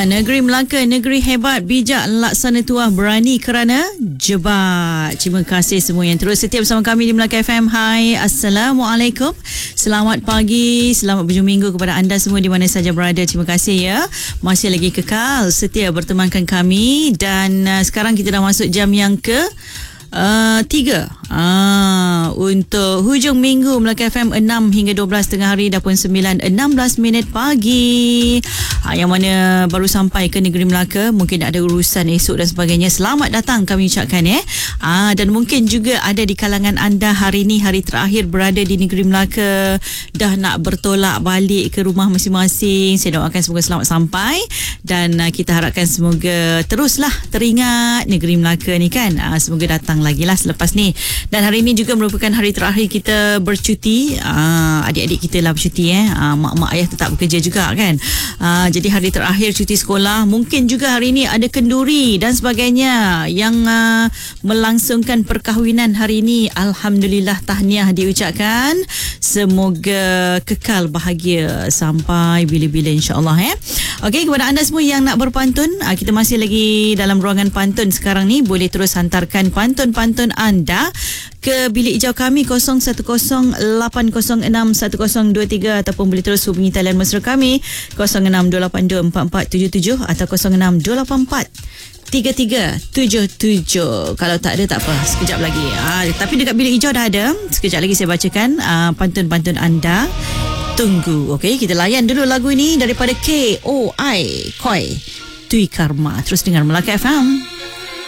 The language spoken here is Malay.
Negeri Melaka, negeri hebat, bijak, laksana tuah, berani kerana jebat. Terima kasih semua yang terus setia bersama kami di Melaka FM. Hai, Assalamualaikum. Selamat pagi, selamat berjumpa minggu kepada anda semua di mana saja berada. Terima kasih ya. Masih lagi kekal setia bertemankan kami dan sekarang kita dah masuk jam yang ke 3 untuk hujung minggu Melaka FM 6 hingga 12 tengah hari dah pun 9:16 pagi. Yang mana baru sampai ke negeri Melaka, mungkin ada urusan esok dan sebagainya, selamat datang kami ucapkan dan mungkin juga ada di kalangan anda hari ni hari terakhir berada di negeri Melaka, dah nak bertolak balik ke rumah masing-masing. Saya doakan semoga selamat sampai dan kita harapkan semoga teruslah teringat negeri Melaka ni kan. Semoga datang lagi lah selepas ni. Dan hari ini juga merupakan hari terakhir kita bercuti. Adik-adik kita lah bercuti mak-mak ayah tetap bekerja juga kan. Jadi hari terakhir cuti sekolah. Mungkin juga hari ini ada kenduri dan sebagainya yang melangsungkan perkahwinan hari ini. Alhamdulillah, tahniah diucapkan. Semoga kekal bahagia sampai bila-bila insya-Allah Okey, kepada anda semua yang nak berpantun, kita masih lagi dalam ruangan pantun sekarang ni. Boleh terus hantarkan pantun-pantun anda ke bilik hijau kami 0108061023 ataupun boleh terus hubungi talian mesra kami 0628244777 atau 06243377. Kalau tak ada tak apa, sekejap lagi. Tapi dekat bilik hijau dah ada. Sekejap lagi saya bacakan pantun-pantun anda. Tunggu. Okey, kita layan dulu lagu ini daripada KOI Koi Tui Karma. Terus dengar Melaka FM.